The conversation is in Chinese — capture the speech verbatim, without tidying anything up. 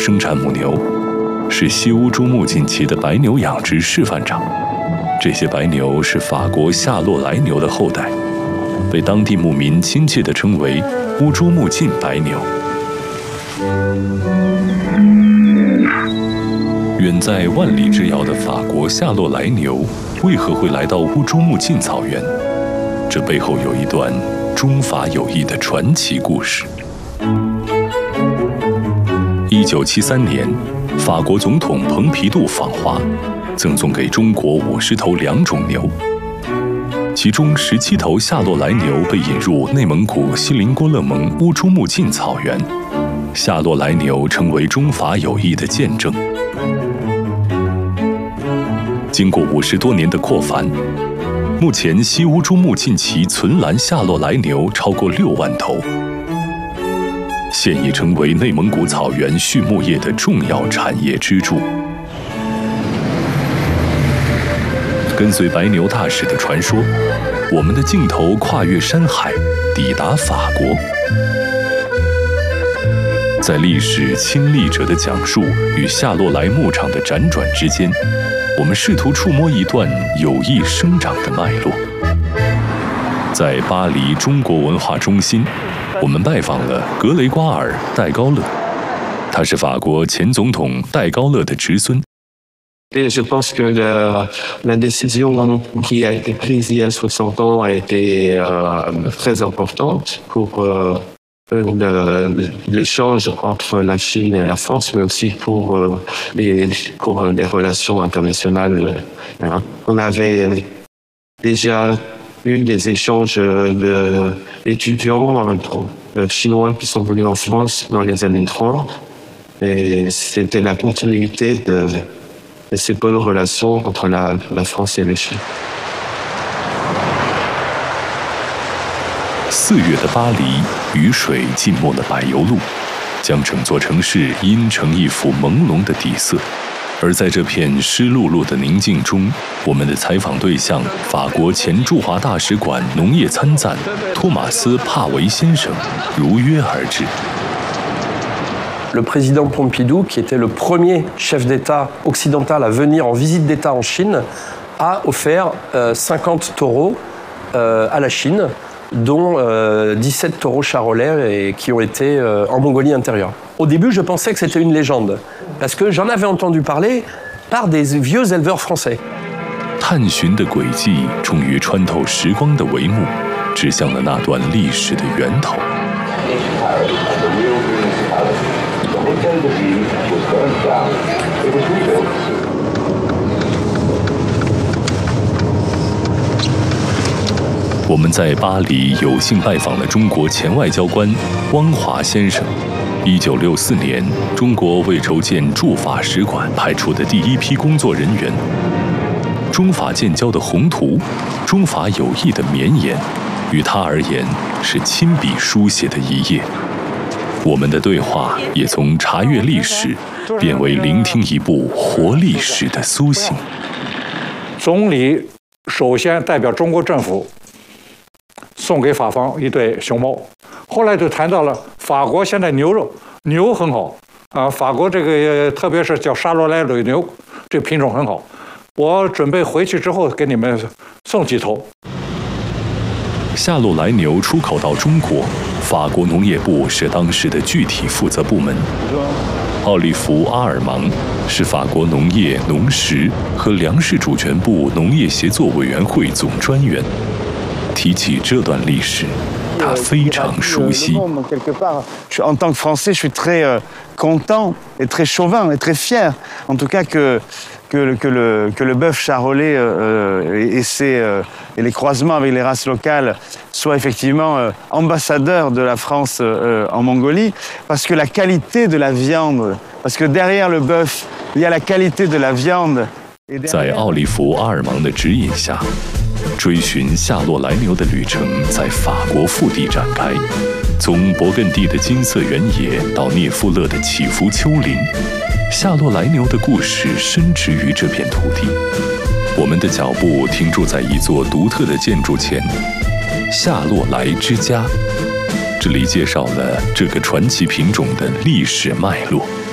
生产母牛，是西乌珠穆近旗的白牛养殖示范场。这些白牛是法国夏洛莱牛的后代，被当地牧民亲切地称为乌珠穆近白牛。远在万里之遥的法国夏洛莱牛为何会来到乌珠穆近草原？这背后有一段中法友谊的传奇故事。一九七三年，法国总统蓬皮杜访华，赠送给中国五十头两种牛，其中十七头夏洛莱牛被引入内蒙古锡林郭勒盟乌珠穆近草原。夏洛莱牛成为中法友谊的见证。经过五十多年的扩繁，目前西乌珠穆近旗存栏夏洛莱牛超过六万头，现已成为内蒙古草原畜牧业的重要产业支柱。跟随白牛大使的传说，我们的镜头跨越山海，抵达法国。在历史亲历者的讲述与夏洛莱牧场的辗转之间，我们试图触摸一段友谊生长的脉络。在巴黎中国文化中心，我们拜访了格雷瓜尔·戴高乐，他是法国前总统戴高乐的侄孙。 Et je pense que la, la décision qui a été prise il y a soixante ans a été euh, très importante pour euh, le, l'échange entre la Chine et la France, mais aussi pour, euh, les, pour les relations internationales. On avait déjà eu des échanges de, d'étudiants euh, chinois qui sont venus en France dans les années trente, et c'était la continuité de et ces bonnes relations entre la, la France et la Chine. 四月的巴黎，雨水浸没了柏油路，将整座城市阴成一幅朦胧的底色。而在这片湿漉漉的宁静中，我们的采访对象法国前驻华大使馆农业参赞托马斯·帕维先生如约而至。 Le président Pompidou, qui était le premier chef d'État occidental à venir en visite d'État en Chine, a offert euh, cinquante taureaux euh, à la Chine, dont euh, dix-sept taureaux charolais et qui ont été euh, en Mongolie intérieure. Au début, je pensais que c'était une légende, parce que j'en avais entendu parler par des vieux éleveurs français. 探寻的轨迹终于穿透时光的帷幕，指向了那段历史的源头。我们在巴黎有幸拜访了中国前外交官汪华先生。一九六四年，中国为筹建驻法使馆派出的第一批工作人员。中法建交的宏图，中法友谊的绵延，于他而言是亲笔书写的一页。我们的对话也从查阅历史变为聆听一部活历史的苏醒。 总理首先代表中国政府送给法方一对熊猫，后来就谈到了法国现在牛肉牛很好啊，法国这个特别是叫沙罗莱蕊牛，这个品种很好，我准备回去之后给你们送几头。 夏洛莱牛出口到中国，法国农业部是当时的具体负责部门。奥利弗·阿尔芒是法国农业、农食和粮食主权部农业协作委员会总专员。提起这段历史，他非常熟悉。 En tant que Français, je suis très euh, content et très chauvin et très fier, en tout cas que que, que le que le bœuf charolais euh, et, et, ses, euh, et les croisements avec les races locales soient effectivement euh, ambassadeurs de la France euh, en Mongolie, parce que la qualité de la viande, parce que derrière le bœuf, il y a la qualité de la viande. 在奥利弗·阿尔芒的指引下，追寻夏洛莱牛的旅程在法国腹地展开，从勃艮第的金色原野到涅夫勒的起伏丘陵，夏洛莱牛的故事深植于这片土地。我们的脚步停驻在一座独特的建筑前——夏洛莱之家。这里介绍了这个传奇品种的历史脉络。